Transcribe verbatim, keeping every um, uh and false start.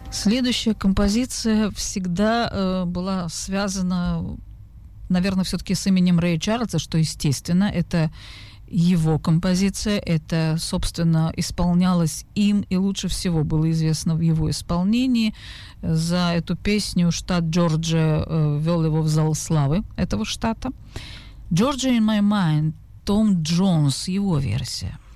Следующая композиция всегда э, была связана, наверное, все-таки с именем Рэя Чарльза, что естественно, это его композиция, это, собственно, исполнялось им, и лучше всего было известно в его исполнении. За эту песню штат Джорджия э, ввел его в зал славы этого штата. «Georgia in my mind», Том Джонс, его версия.